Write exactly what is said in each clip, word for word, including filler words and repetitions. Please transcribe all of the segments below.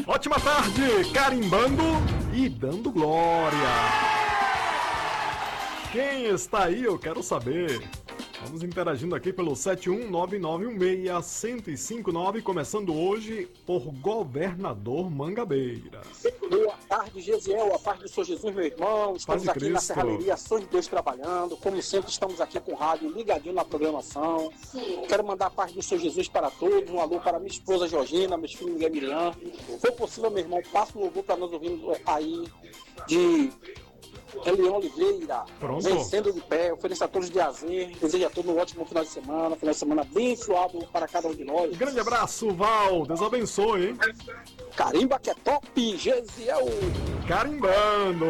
Ótima tarde, carimbando e dando glória. Quem está aí, eu quero saber. Vamos interagindo aqui pelo sete um nove nove um seis um zero cinco nove, começando hoje por Governador Mangabeira. Boa tarde, Gesiel, a paz do Senhor Jesus, meu irmão. Estamos aqui Cristo. na Serralheria Ação de Deus trabalhando. Como sempre, estamos aqui com o rádio ligadinho na programação. Quero mandar a paz do Senhor Jesus para todos. Um alô para minha esposa Georgina, meus filhos Miguel e Miriam. Se for possível, meu irmão, passa o louvor para nós ouvirmos aí de Elião Oliveira, Pronto. Vencendo de pé, ofereço a todos de azer, desejo a todos um ótimo final de semana, final de semana abençoado para cada um de nós. Grande abraço, Val, Deus abençoe, hein? Carimba que é top, Gesiel! Carimbando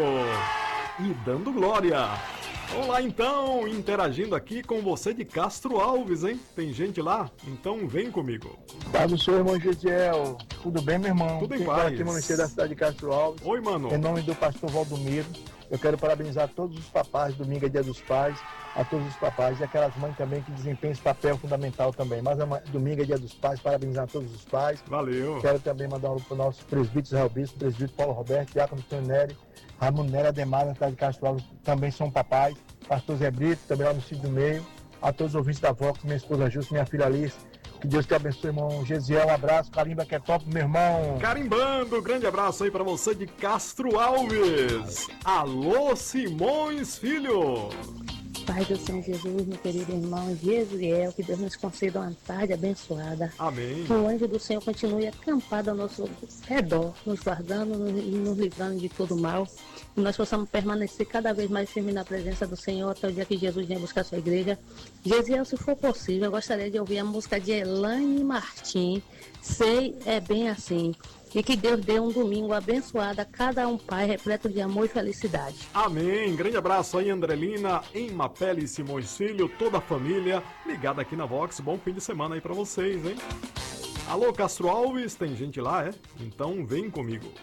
e dando glória. Vamos lá então, interagindo aqui com você de Castro Alves, hein? Tem gente lá? Então vem comigo. Paz do Senhor, irmão Gesiel. Tudo bem, meu irmão? Tudo em Quem paz. fala aqui, Manoel da cidade de Castro Alves. Oi, mano. Em nome do pastor Valdomiro, eu quero parabenizar todos os papais. Domingo é dia dos pais, a todos os papais e aquelas mães também que desempenham esse papel fundamental também. Mas domingo é dia dos pais, parabenizar todos os pais. Valeu. Quero também mandar um alô para o nosso presbítero Israel Bispo, presbítero Paulo Roberto, diácono Antônio Nery, Raimundo Nery, Ademar, na cidade de Castro Alves, também são papais. Pastor Zé Brito, também lá no Sítio do Meio. A todos os ouvintes da Vox, minha esposa Justa, minha filha Alice. Que Deus te abençoe, irmão Gesiel. Um abraço, carimba que é top, meu irmão. Carimbando, grande abraço aí pra você de Castro Alves. Alô, Simões Filho. Pai do Senhor Jesus, meu querido irmão Gesiel, que Deus nos conceda uma tarde abençoada. Amém. Que o anjo do Senhor continue acampado ao nosso redor, nos guardando e nos livrando de todo mal. Que nós possamos permanecer cada vez mais firmes na presença do Senhor até o dia que Jesus venha buscar a sua igreja. Gesiel, se for possível, eu gostaria de ouvir a música de Elaine Martim, Sei é Bem Assim. E que Deus dê um domingo abençoado a cada um pai, repleto de amor e felicidade. Amém. Grande abraço aí, Andrelina, Emapele e Simões Filho, toda a família ligada aqui na Vox. Bom fim de semana aí pra vocês, hein? Alô, Castro Alves, tem gente lá, é? Então vem comigo.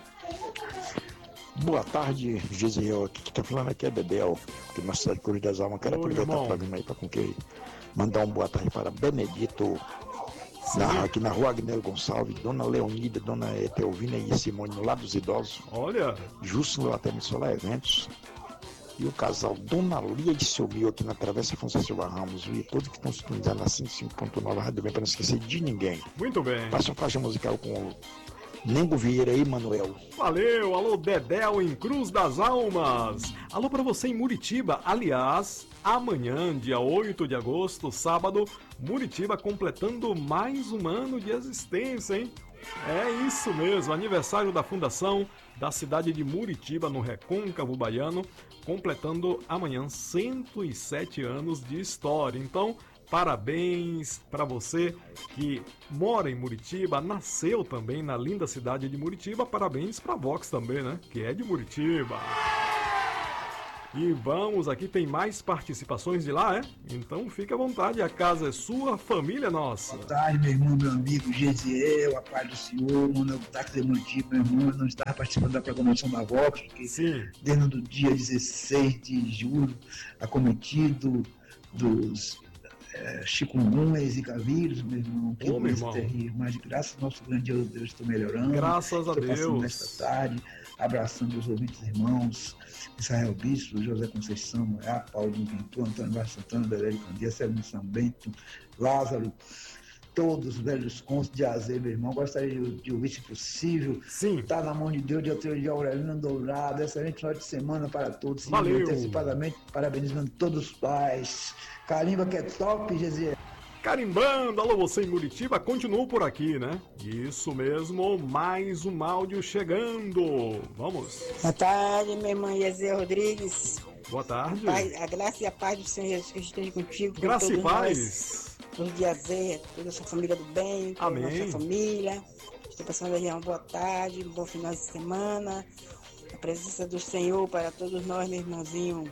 Boa tarde, Gesiel. Aqui que tá falando aqui é Bedel, aqui na cidade de Cruz das Almas. Quero Oi, aproveitar irmão. o programa aí para com que mandar uma boa tarde para Benedito, na, aqui na rua Agnello Gonçalves, Dona Leonida, Dona Etelvina e Simone, no lado dos idosos. Olha, Justo no Latem Solar Eventos. E o casal Dona Lia e seu Mil aqui na Travessa Afonso Silva Ramos. E todos que estão sintonizados na cento e cinco ponto nove Rádio Bem, para não esquecer de ninguém. muito bem. Passa uma faixa musical com o Nengo Vieira e Manuel. Valeu, alô Dedéu em Cruz das Almas. Alô pra você em Muritiba. Aliás, amanhã, dia oito de agosto, sábado, Muritiba completando mais um ano de existência, hein? É isso mesmo, aniversário da fundação da cidade de Muritiba, no Recôncavo Baiano, completando amanhã cento e sete anos de história. Então, parabéns para você que mora em Muritiba, nasceu também na linda cidade de Muritiba. Parabéns para Vox também, né? Que é de Muritiba. E vamos, aqui tem mais participações de lá, é? Então fique à vontade, a casa é sua, a família é nossa. Boa tarde, meu irmão, meu amigo Gesiel, a paz do Senhor, mano, o táxi de Muritiba, meu irmão, eu não estava participando da programação da Vox, porque Sim. desde o dia dezesseis de julho, acometido dos é, chikungunhas e vírus, meu irmão, que Ô, meu coisa irmão. terrível, mas graças ao nosso grandioso Deus estou melhorando. Graças a estou passando Deus. nesta tarde, abraçando os ouvintes irmãos, Israel Bispo, José Conceição, Noé, Paulo Ventura, Antônio Vaz Santana, Belém de Candia, Sérgio São Bento, Lázaro, todos os velhos contos de Azer, meu irmão. Gostaria de, de ouvir, se possível. Sim. Está na mão de Deus, de Otero de Aurelino Dourado. Excelente final de semana para todos. E Valeu. antecipadamente, parabenizando todos os pais. Carimba que é top, Gesiel. Carimbando, alô você em Muritiba, continuou por aqui, né? Isso mesmo, mais um áudio chegando. Vamos. Boa tarde, minha irmã Gesiel Rodrigues. Boa tarde. Pai, a graça e a paz do Senhor Jesus Cristo esteja contigo. com Graça e todos paz. Nós, todos de Azer, toda a sua família do bem, toda Amém. a nossa família. Estou passando aí uma boa tarde, um bom final de semana. A presença do Senhor para todos nós, meu irmãozinho.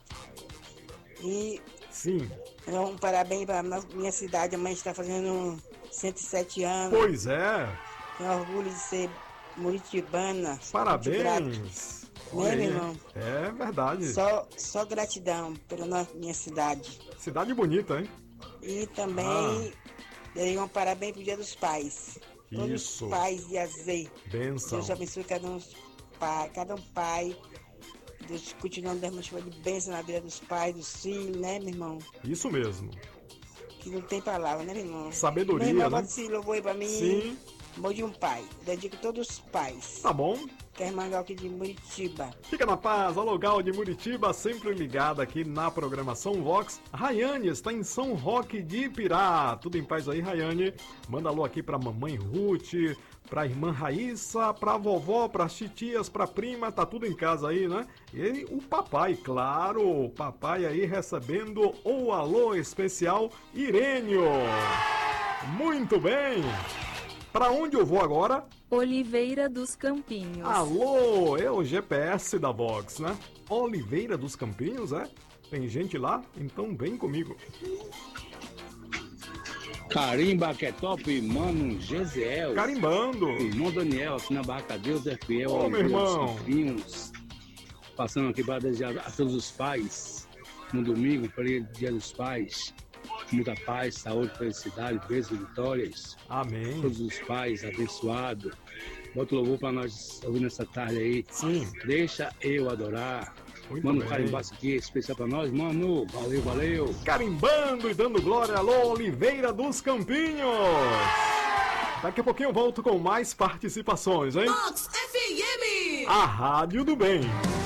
E Sim. um parabéns para a minha cidade. A mãe está fazendo cento e sete anos. Pois é. Tenho orgulho de ser muritibana. Parabéns. Né, meu irmão? É verdade. Só, só gratidão pela nossa, minha cidade. Cidade bonita, hein? E também Ah. dei um parabéns pro Dia dos Pais. todos Isso. os pais de Azei. Benção. Deus abençoe cada um, pai, cada um pai. Deus continuando derramando chuva de bênção na vida dos pais, dos filhos, né, meu irmão? Isso mesmo. Que não tem palavra, né, meu irmão? Sabedoria, meu irmão, né? bota esse louvor aí pra mim. Sim. Amor de um pai. Dedico a todos os pais. Tá bom. Que é irmã Gal aqui de Muritiba. Fica na paz, alô Gal de Muritiba, sempre ligada aqui na programação Vox. Rayane está em São Roque de Ipirá. Tudo em paz aí, Rayane? Manda alô aqui pra mamãe Ruth, pra irmã Raíssa, pra vovó, pras titias, pra prima, tá tudo em casa aí, né? E o papai, claro, o papai aí recebendo o alô especial Irênio. Muito bem. Pra onde eu vou agora? Oliveira dos Campinhos. Alô, é o G P S da Vox, né? Oliveira dos Campinhos, é? Tem gente lá? Então vem comigo. Carimba que é top, mano, Gesiel. Carimbando. Irmão Daniel, aqui na Barca Deus é Fiel. Ô, meu irmão. Dos Campinhos. Passando aqui para desejar a todos os pais, no domingo, para o Dia dos Pais. Muita paz, saúde, felicidade, bênçãos, vitórias. Amém. Todos os pais abençoados. Bota o louvor para nós ouvir nessa tarde aí. Sim. Deixa eu adorar. Muito Mano, bem. um carimbaço aqui especial para nós, mano. Valeu, valeu. Carimbando e dando glória. Alô, Oliveira dos Campinhos. Daqui a pouquinho eu volto com mais participações, hein? Vox F M. A Rádio do Bem.